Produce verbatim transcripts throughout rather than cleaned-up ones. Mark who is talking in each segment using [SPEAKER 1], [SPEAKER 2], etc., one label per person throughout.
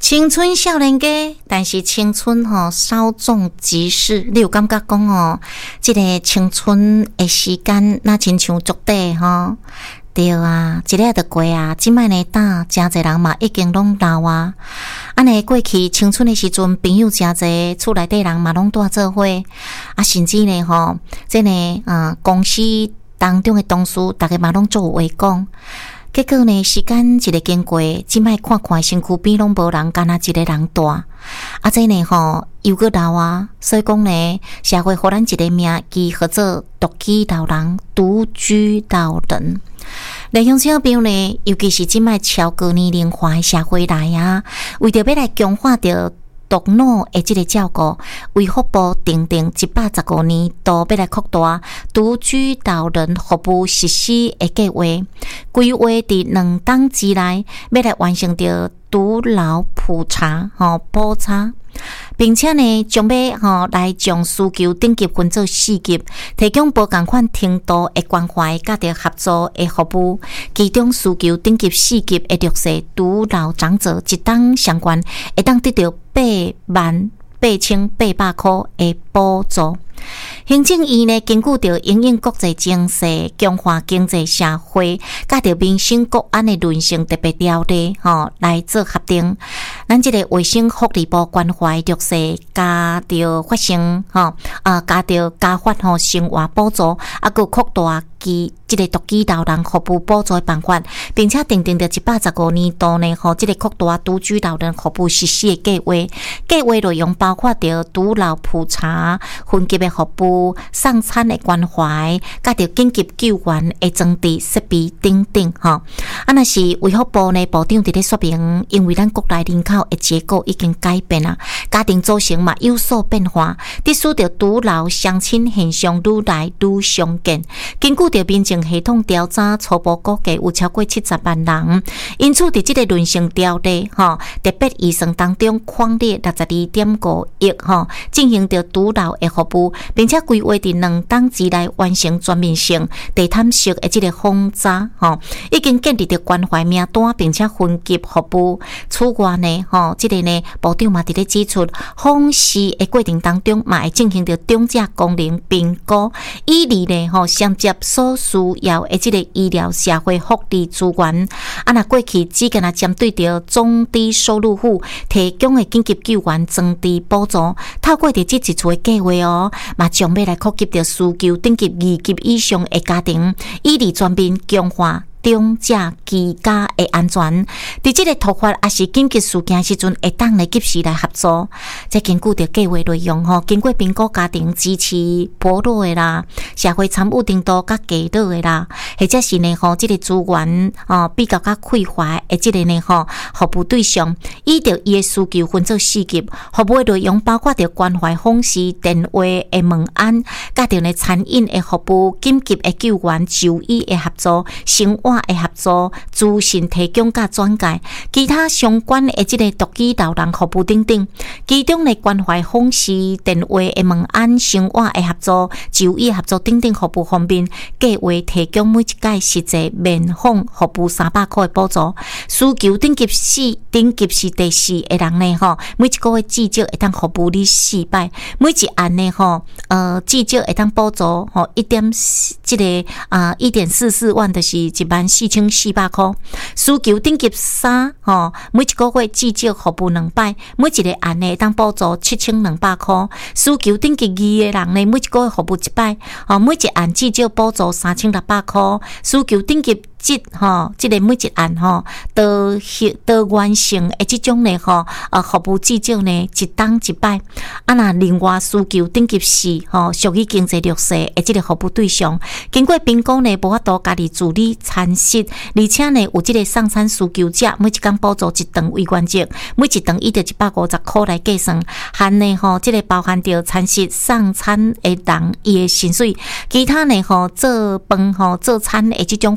[SPEAKER 1] 青春少年家，但是青春吼稍纵即逝。你有感觉讲哦，这个青春的时间那亲像足短吼？对啊，一日就过啊，即摆呢打真侪人嘛已经拢老啊。安尼过去青春的时阵，朋友真侪，厝内底人嘛拢住做伙，啊，甚至呢吼，这呢啊公司当中的同事，大家嘛拢做有话讲。结果呢，时间一个经过，即摆看看身躯边拢无人，干那一个人大。啊，这呢吼又个老啊，所以讲呢，社会互咱一个名字叫做独居老人、独居老人。内乡小朋友呢，尤其是即摆超过年龄化的社会来啊，为着要来强化着独老的这个照顾，卫福部定定一百十五年度要来扩大独居老人服务实施的计划，规划伫两档之内要来完成着独老普查吼普查。并且呢，将要吼来将需求等级分做四级，提供无共款程度的关怀甲着合作的服务。其中需求等级四级的弱势独老长者，一档相关会当得到八万八千八百块的补助。行政院呢，根据着因应国际情势、强化经济社会、甲着民生国安的论性特别条例，吼来做核定。咱这个卫生福利部关怀弱势，加着发生吼啊，加着加发吼生活补助，啊，佮扩大其这个独居老人服务补助的办法，并且订定着一百十五年度呢，吼这个扩大独居老人服务实施的计划。计划内容包括着独老普查、分级的服务、送餐的关怀，甲着紧急救援的装置设备等等吼。啊，那是卫福部呢部长伫咧说明，因为咱国内人口的结构已经改变啦，家庭组成嘛有所变化，致使着独老相亲现象愈来愈常见。根据着民情系统调查，初步估计有超过七十万人，因此伫即个论性条例吼特别预算当中框列六十二点五亿吼，进行着独老的服务，并且规划伫两档之内完成全面性地毯式的即个轰炸吼，已经建立着关怀名单，并且分级服务。此外呢吼，即个呢部长嘛伫咧指出，访视的过程当中嘛会进行着长者功能评估，以利呢吼衔接所需要的即个医疗社会福利资源。啊，那过去只敢若针对着中低收入户提供的紧急救援装置补助，透过着即一处的计划哦，嘛将要来扩及着需求等级二级以上的家庭，以利全面强化长者居家的安全，伫即个突发也是紧急事件时阵，会当来及时来合作。再根据着计划内容吼，经过评估家庭支持薄弱的啦，社会参与程度较低落的啦，或者是呢吼，即个资源哦比较较匮乏的即个呢吼服务对象，依着伊的需求分做四级，服务的内容包括着关怀访视、电话的问安，甲着呢餐饮的服务、紧急的救援、就医的合作、生活的合作、资讯提供甲转介，其他相关的即个独居老人服务等等。其中呢，关怀访视、电话的问安、生活的合作、就医合作等等服务方面，计划提供每一届实际面访服务三百块的补助。需求等级四、等级是第四的人呢，吼，每一个月至少会当服务你四百，每一案呢，吼，呃，至少会当补助吼一点即个啊一点四四万，就是一万。四千四百块，需求等级三吼，每一个月至少服务两百，每一个案呢当补助七千两百块。需求等级二的人呢，每一个月服务一百，哦，每一案至少补助三千六百块。需求等级即吼，即个每一案吼，多多元性的即种呢吼，呃，服务至少呢一档一百。啊，那另外需求等级四吼，属于经济弱势的即个服务对象，经过评估呢，无法度家己自理餐食，而且呢有即个送餐需求者，每一工补助一顿为原则，每一顿伊着一百五十块来计算，含呢吼，即个包含着餐食送餐的人伊的薪水，其他呢吼做饭吼做餐的即种费用。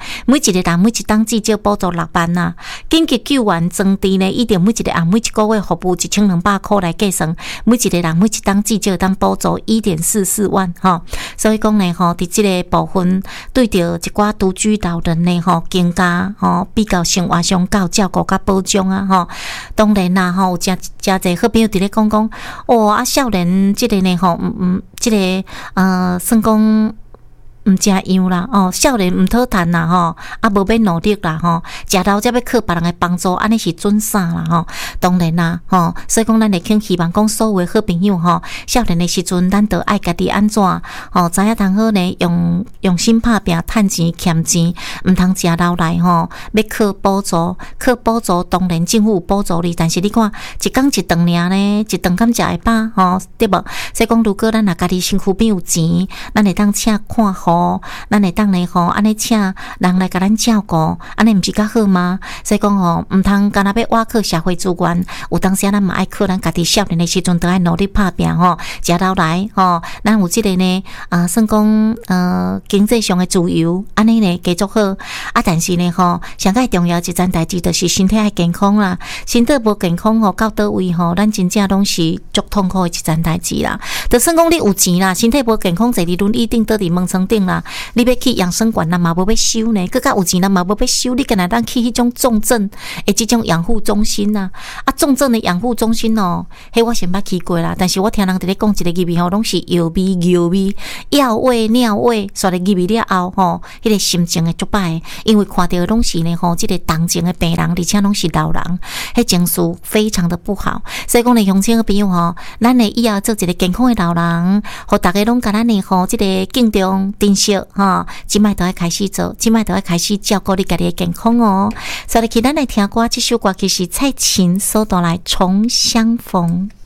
[SPEAKER 1] 每一个人每一档至少补助六万呐。紧急救援装置呢，一定每一个按每一个月服务一千两百块来计算，每一个人每一档至少当补助一点四四万哈。所以讲呢，吼，伫即个部分对着一寡独居老人呢，吼，更加吼比较生活上较照顾甲保障啊，吼。当然啦，吼，有诚诚侪好朋友伫咧讲讲，哦啊，少年即个呢，吼，嗯嗯，即个呃，算讲。毋正样啦，哦，少年毋讨趁啦，吼，啊，无要努力啦，吼，食老才要靠别人的帮助，安尼是准啥啦，吼，当然啦，吼，所以讲咱会肯希望讲所有的好朋友，吼，少年的时阵，咱都爱家己安怎，吼，知影通好呢，用用心打拼，趁钱欠钱，毋通食老来，吼，要靠补助，靠补助，当然政府有补助你，但是你看一工一顿尔呢，一顿敢食会饱，吼，对无？所以讲，如果咱若家己身躯边有钱，咱会当请看护。咱会当呢吼，安尼请人来甲咱照顾，安尼毋是较好吗？所以讲吼，毋通干那要挖靠社会资源，有当时咱嘛爱靠咱家己少年的时阵，都爱努力打拼吼，食老来吼，咱有即个呢啊，算讲呃经济上的自由，安尼呢继续好啊。但是呢吼，上界重要一件代志就是身体爱健康啦，身体无健康吼，到倒位吼，咱真正拢是足痛苦的一件代志啦。就算讲你有钱啦，身体无健康，坐伫轮椅顶倒伫门床顶啦。你要去养生馆，咱嘛无要收呢，更加有钱，咱嘛无要收。你干那当去迄种重症诶，即种养护中心呐、啊，啊，重症的养护中心哦，迄我先捌去过啦。但是我听人伫咧讲一个字吼，拢是药味、尿味、药味、尿味，煞咧入味了后吼，迄、那个心情会足歹，因为看到拢是呢吼，即、这个重症的病人，而且拢是老人，迄情绪非常的不好。所以讲呢，乡亲的朋友吼，咱呢以后做一个健康的老人，互大家拢甲咱呢吼，即、这个敬重、珍惜。哈，即摆都要开始做，即摆都要开始照顾你家己的健康哦。所以，咱来听歌，这首歌其实蔡琴所带来《重相逢》。